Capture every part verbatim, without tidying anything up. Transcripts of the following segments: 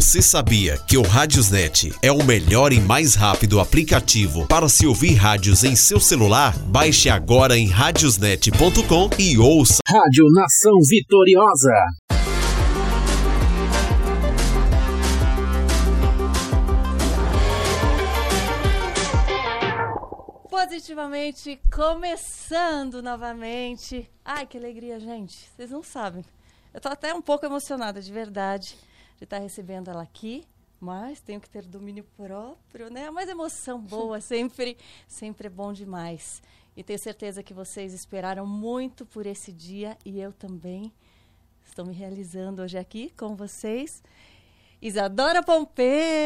Você sabia que o Radiosnet é o melhor e mais rápido aplicativo para se ouvir rádios em seu celular? Baixe agora em radiosnet ponto com e ouça Rádio Nação Vitoriosa. Positivamente começando novamente. Ai, que alegria, gente. Vocês não sabem. Eu tô até um pouco emocionada, de verdade, de estar recebendo ela aqui, mas tenho que ter domínio próprio, né? Mas emoção boa, sempre, sempre é bom demais. E tenho certeza que vocês esperaram muito por esse dia e eu também estou me realizando hoje aqui com vocês. Isadora Pompeu!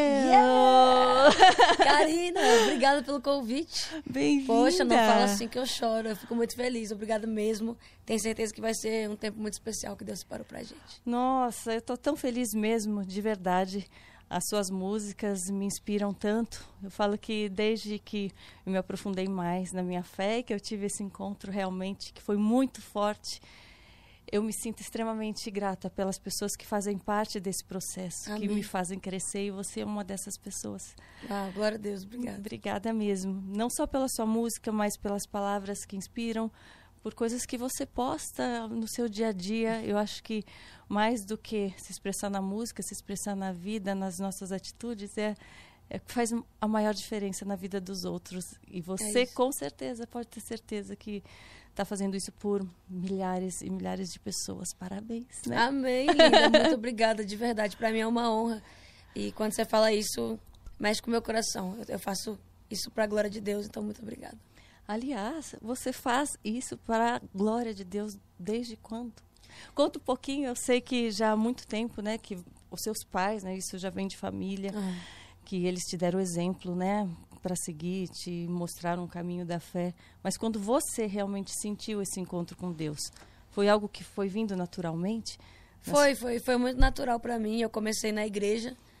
Yeah! Karina, obrigada pelo convite. Bem-vinda! Poxa, não fala assim que eu choro, eu fico muito feliz, obrigada mesmo. Tenho certeza que vai ser um tempo muito especial que Deus separou pra gente. Nossa, eu tô tão feliz mesmo, de verdade. As suas músicas me inspiram tanto. Eu falo que desde que eu me aprofundei mais na minha fé, que eu tive esse encontro realmente que foi muito forte, eu me sinto extremamente grata pelas pessoas que fazem parte desse processo, Amém. que me fazem crescer, e você é uma dessas pessoas. Ah, glória a Deus, obrigada. Obrigada mesmo. Não só pela sua música, mas pelas palavras que inspiram, por coisas que você posta no seu dia a dia. Eu acho que mais do que se expressar na música, se expressar na vida, nas nossas atitudes, é, é que faz a maior diferença na vida dos outros. E você, É com certeza, pode ter certeza que está fazendo isso por milhares e milhares de pessoas. Parabéns, né? Amém, linda. Muito obrigada, de verdade. Para mim é uma honra. E quando você fala isso, mexe com o meu coração. Eu, eu faço isso para a glória de Deus, então muito obrigada. Aliás, você faz isso para a glória de Deus desde quando? Conta um pouquinho. Eu sei que já há muito tempo, né, que os seus pais, né, isso já vem de família, Ah. que eles te deram exemplo, né, para seguir, te mostraram um caminho da fé. Mas quando você realmente sentiu esse encontro com Deus, foi algo que foi vindo naturalmente? Foi, foi, foi muito natural para mim. Eu comecei na igreja,